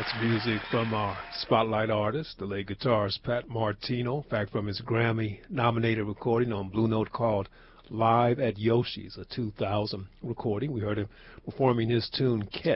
That's music from our spotlight artist, the late guitarist Pat Martino, in fact from his Grammy-nominated recording on Blue Note called Live at Yoshi's, a 2000 recording. We heard him performing his tune, Catch.